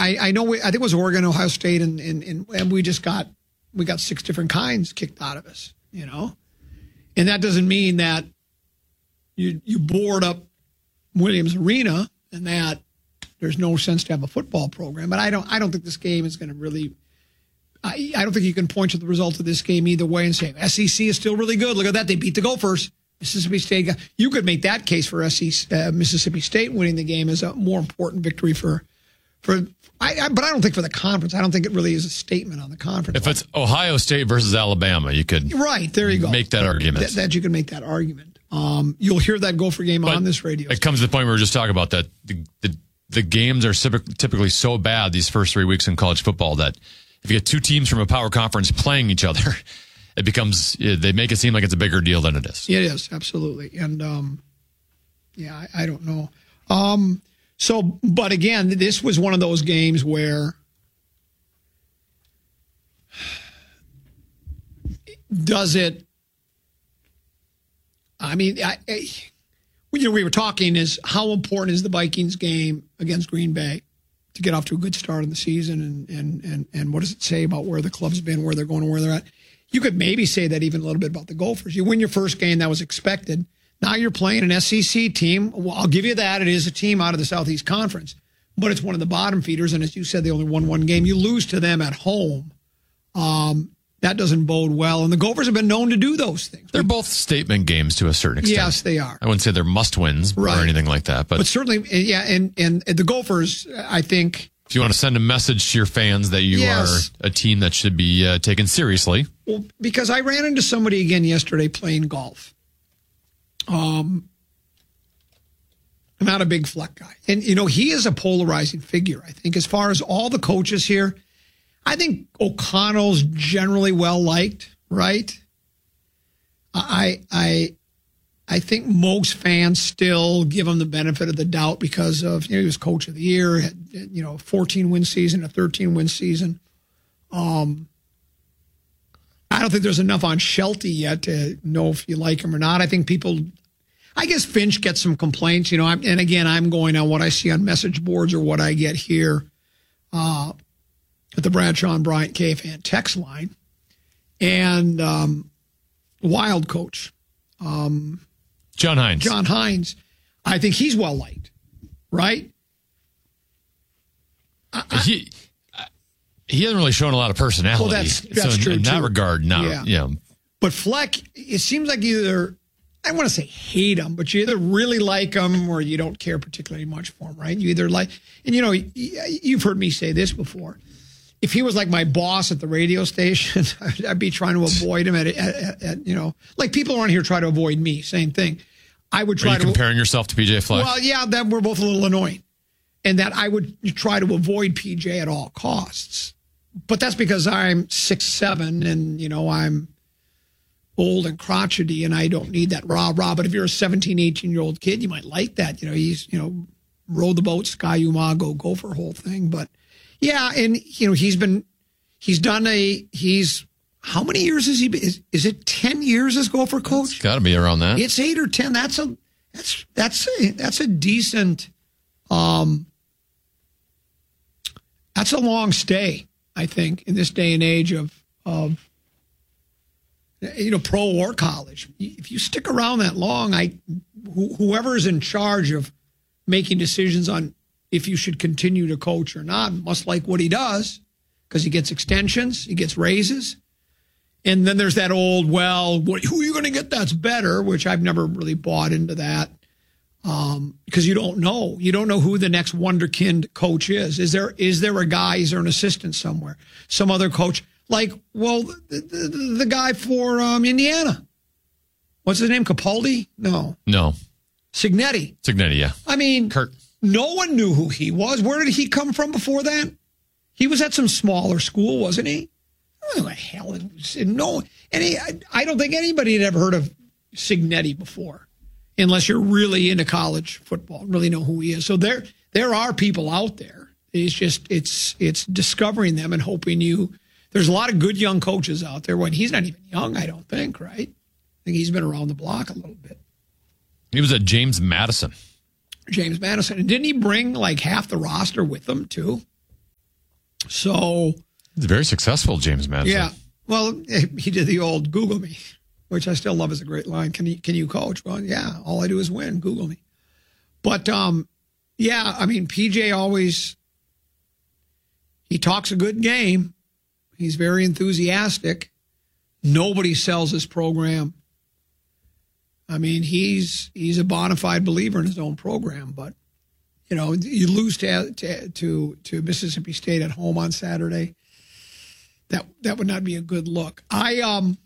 I know. I think it was Oregon, Ohio State, and we got 6 different kinds kicked out of us. And that doesn't mean that you board up Williams Arena and that there's no sense to have a football program. But I don't think this game is going to really. I don't think you can point to the result of this game either way and say SEC is still really good. Look at that, they beat the Gophers. Mississippi State. You could make that case for Mississippi State winning the game as a more important victory but I don't think for the conference. I don't think it really is a statement on the conference. If it's Ohio State versus Alabama, you could there you go. Make that argument. That you can make that argument. You'll hear that Gopher game on this radio. It comes to the point where we were just talking about that the games are typically so bad these first 3 weeks in college football that if you get 2 teams from a power conference playing each other, it becomes they make it seem like it's a bigger deal than it is. It is, absolutely. And I don't know. But again, this was one of those games where does it? I mean, we were talking is how important is the Vikings game against Green Bay to get off to a good start in the season, and what does it say about where the club's been, where they're going, and where they're at? You could maybe say that even a little bit about the Gophers. You win your first game, that was expected. Now you're playing an SEC team. Well, I'll give you that. It is a team out of the Southeast Conference, but it's one of the bottom feeders. And as you said, they only won 1 game. You lose to them at home. That doesn't bode well. And the Gophers have been known to do those things. They're both statement games to a certain extent. Yes, they are. I wouldn't say they're must-wins or anything like that. But certainly, yeah, and the Gophers, I think... If you want to send a message to your fans that you are a team that should be taken seriously. Well, because I ran into somebody again yesterday playing golf. I'm not a big Fleck guy. And, he is a polarizing figure, I think. As far as all the coaches here, I think O'Connell's generally well-liked, right? I think most fans still give him the benefit of the doubt because of, he was coach of the year, had, a 14-win season, a 13-win season. I don't think there's enough on Shelty yet to know if you like him or not. I think I guess Finch gets some complaints, and again, I'm going on what I see on message boards or what I get here at the Bradshaw and Bryant KFAN text line. And Wild coach. John Hines. I think he's well liked, right? He hasn't really shown a lot of personality. Well, that's true. In that regard, But Fleck, it seems like either, I don't want to say hate him, but you either really like him or you don't care particularly much for him, right? You either like, and you've heard me say this before. If he was like my boss at the radio station, I'd be trying to avoid him at like people around here try to avoid me. Same thing. I would try comparing yourself to PJ Fleck? Well, yeah, that we're both a little annoying, and that I would try to avoid PJ at all costs. But that's because I'm 6'7", and I'm old and crotchety, and I don't need that rah-rah. But if you're a 17, 18-year-old kid, you might like that. He's row the boat, Sky Umago, go for a whole thing, but. Yeah, and he's how many years has he been? Is it 10 years as Gopher coach? It's got to be around that. It's 8 or 10. That's a decent. That's a long stay, I think, in this day and age of pro or college. If you stick around that long, whoever is in charge of making decisions on if you should continue to coach or not must like what he does because he gets extensions, he gets raises. And then there's that old, who are you going to get that's better, which I've never really bought into that because you don't know. You don't know who the next wonderkind coach is. Is there a guy, is there an assistant somewhere? Some other coach? Like, the guy for Indiana. What's his name, Capaldi? No. Signetti, yeah. I mean, Kurt. No one knew who he was. Where did he come from before that? He was at some smaller school, wasn't he? Who the hell? No. I don't think anybody had ever heard of Signetti before, unless you're really into college football, really know who he is. So there are people out there. It's just it's discovering them and hoping there's a lot of good young coaches out there. When he's not even young, I don't think, right? I think he's been around the block a little bit. He was at James Madison. And didn't he bring like half the roster with him too? So It's very successful, James Madison. yeah. Well, he did the old Google me, which I still love as a great line. Can you coach? Well, yeah, all I do is win. Google me. But, yeah, I mean, PJ always, he talks a good game. He's very enthusiastic. Nobody sells his program. I mean, he's a bona fide believer in his own program. But, you know, you lose to Mississippi State at home on Saturday. That would not be a good look. I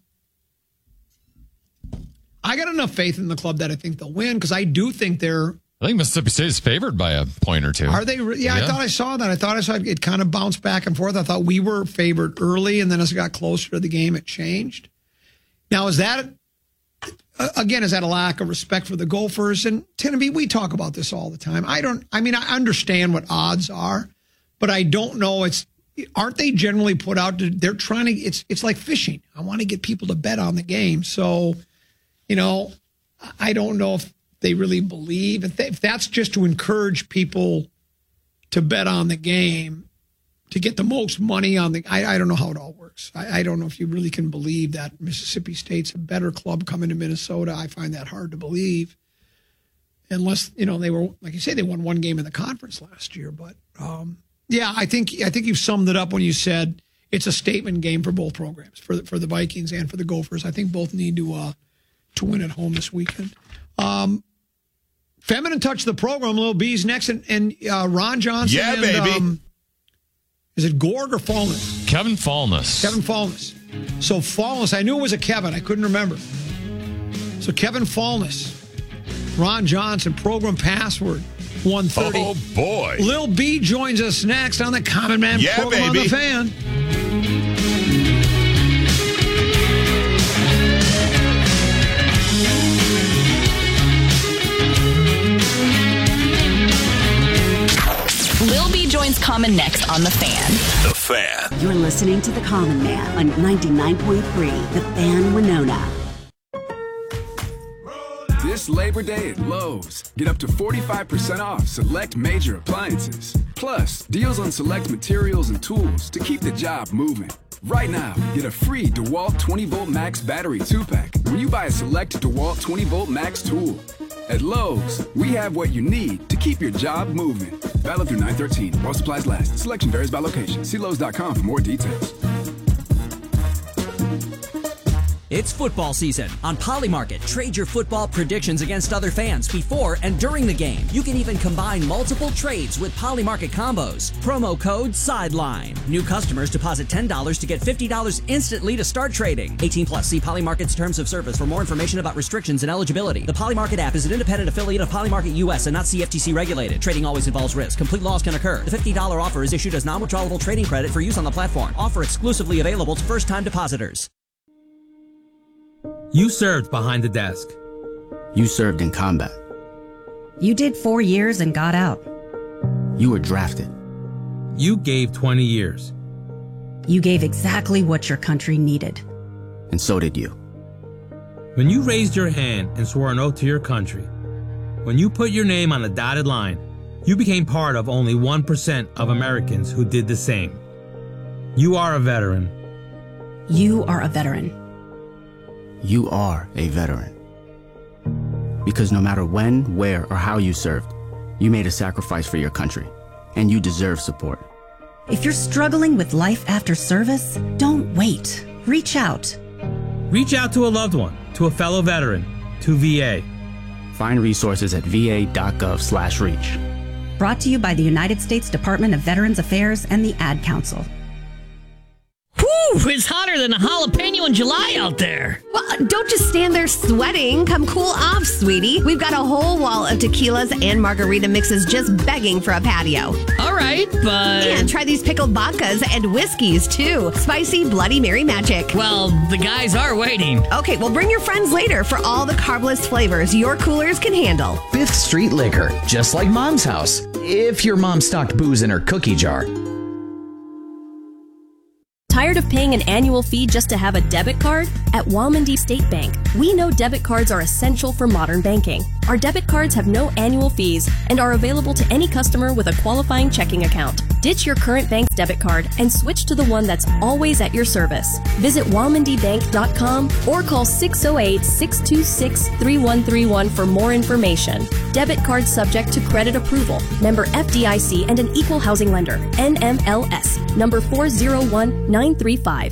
got enough faith in the club that I think they'll win because I do think they're. I think Mississippi State is favored by a point or two. Are they? Yeah, I thought I saw that. I thought I saw it kind of bounce back and forth. I thought we were favored early, and then as it got closer to the game, it changed. Now, is that a lack of respect for the Gophers? And Tinneby, we talk about this all the time. I understand what odds are, but I don't know. Aren't they generally put out? They're trying to. It's like fishing. I want to get people to bet on the game. So, you know, I don't know if they really believe if that's just to encourage people to bet on the game to get the most money on the. I don't know how it all works. I don't know if you really can believe that Mississippi State's a better club coming to Minnesota. I find that hard to believe, unless they were like you say they won one game in the conference last year, but. Yeah, I think you've summed it up when you said it's a statement game for both programs, for the Vikings and for the Gophers. I think both need to win at home this weekend. Feminine touch the program. Little B's next, and Ron Johnson. Yeah, and, baby. Is it Gorg or Fallness? Kevin Fallness. Kevin Fallness. So Fallness, I knew it was a Kevin. I couldn't remember. So Kevin Fallness, Ron Johnson, program password. 1:30. Oh, boy. Lil B joins us next on the Common Man program baby. on the Fan. Lil B joins Common next on the Fan. The Fan. You're listening to the Common Man on 99.3, The Fan Winona. This Labor Day at Lowe's. Get up to 45% off select major appliances. Plus, deals on select materials and tools to keep the job moving. Right now, get a free DeWalt 20-volt max battery 2-pack when you buy a select DeWalt 20-volt max tool. At Lowe's, we have what you need to keep your job moving. Valid through 9/13 while supplies last. Selection varies by location. See Lowe's.com for more details. It's football season. On Polymarket, trade your football predictions against other fans before and during the game. You can even combine multiple trades with Polymarket combos. Promo code SIDELINE. New customers deposit $10 to get $50 instantly to start trading. 18 plus. See Polymarket's terms of service for more information about restrictions and eligibility. The Polymarket app is an independent affiliate of Polymarket US and not CFTC regulated. Trading always involves risk. Complete loss can occur. The $50 offer is issued as non-withdrawable trading credit for use on the platform. Offer exclusively available to first-time depositors. You served behind the desk. You served in combat. You did 4 years and got out. You were drafted. You gave 20 years. You gave exactly what your country needed. And so did you. When you raised your hand and swore an oath to your country, when you put your name on the dotted line, you became part of only 1% of Americans who did the same. You are a veteran. You are a veteran. You are a veteran. Because no matter when, where, or how you served, you made a sacrifice for your country, and you deserve support. If you're struggling with life after service, don't wait. Reach out. Reach out to a loved one, to a fellow veteran, to VA. Find resources at va.gov/reach. Brought to you by the United States Department of Veterans Affairs and the Ad Council. Whew, it's hotter than a jalapeno in July out there. Well, don't just stand there sweating. Come cool off, sweetie. We've got a whole wall of tequilas and margarita mixes just begging for a patio. All right, but... And try these pickled vodkas and whiskeys, too. Spicy Bloody Mary magic. Well, the guys are waiting. Okay, well, bring your friends later for all the carbless flavors your coolers can handle. 5th Street Liquor, just like Mom's house. If your mom stocked booze in her cookie jar. Tired of paying an annual fee just to have a debit card? At Walmondie State Bank, we know debit cards are essential for modern banking. Our debit cards have no annual fees and are available to any customer with a qualifying checking account. Ditch your current bank's debit card and switch to the one that's always at your service. Visit WalmendyBank.com or call 608-626-3131 for more information. Debit card subject to credit approval. Member FDIC and an equal housing lender. NMLS. Number 401935.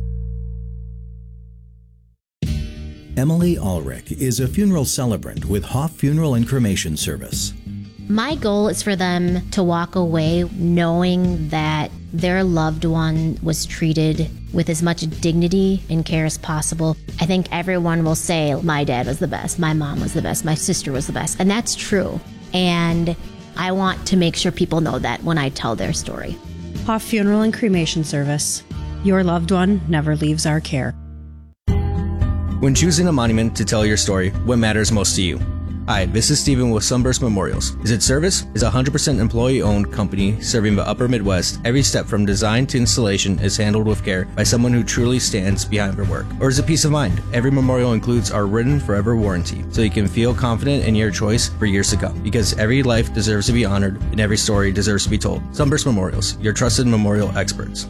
Emily Ulrich is a funeral celebrant with Hoff Funeral and Cremation Service. My goal is for them to walk away knowing that their loved one was treated with as much dignity and care as possible. I think everyone will say, my dad was the best, my mom was the best, my sister was the best, and that's true. And I want to make sure people know that when I tell their story. Hoff Funeral and Cremation Service. Your loved one never leaves our care. When choosing a monument to tell your story, what matters most to you? Hi, this is Steven with Sunburst Memorials. Is it service? Is a 100% employee-owned company serving the upper Midwest. Every step from design to installation is handled with care by someone who truly stands behind their work. Or is it peace of mind? Every memorial includes our written forever warranty, so you can feel confident in your choice for years to come. Because every life deserves to be honored and every story deserves to be told. Sunburst Memorials, your trusted memorial experts.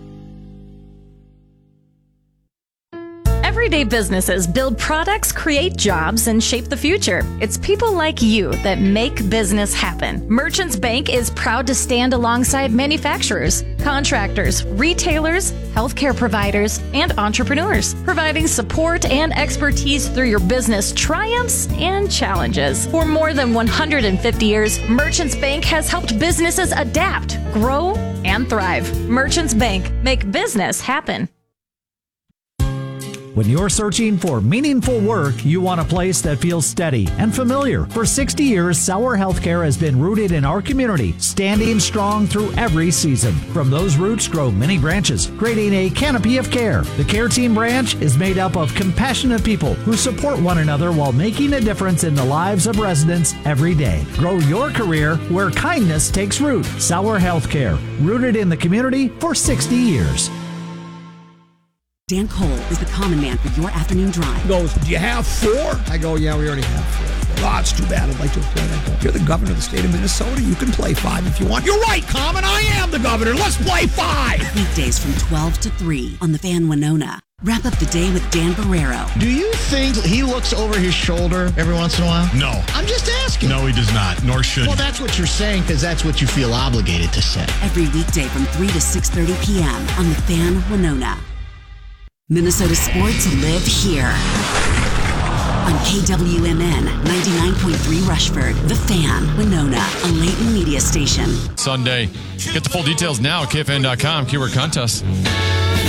Everyday businesses build products, create jobs, and shape the future. It's people like you that make business happen. Merchants Bank is proud to stand alongside manufacturers, contractors, retailers, healthcare providers, and entrepreneurs, providing support and expertise through your business triumphs and challenges. For more than 150 years, Merchants Bank has helped businesses adapt, grow, and thrive. Merchants Bank, make business happen. When you're searching for meaningful work, you want a place that feels steady and familiar. For 60 years, Sauer Healthcare has been rooted in our community, standing strong through every season. From those roots grow many branches, creating a canopy of care. The Care Team branch is made up of compassionate people who support one another while making a difference in the lives of residents every day. Grow your career where kindness takes root. Sauer Healthcare, rooted in the community for 60 years. Dan Cole is the common man for your afternoon drive. He goes, do you have 4? I go, yeah, we already have 4. Oh, it's too bad. I'd like to play that. You're the governor of the state of Minnesota. You can play 5 if you want. You're right, Common. I am the governor. Let's play 5. Weekdays from 12 to 3 on the Fan Winona. Wrap up the day with Dan Barrero. Do you think he looks over his shoulder every once in a while? No. I'm just asking. No, he does not, nor should he. Well, that's what you're saying because that's what you feel obligated to say. Every weekday from 3 to 6:30 p.m. on the Fan Winona. Minnesota sports live here. On KWMN 99.3 Rushford, The Fan, Winona, a Layton media station. Sunday. Get the full details now at KFN.com. Keyword contest.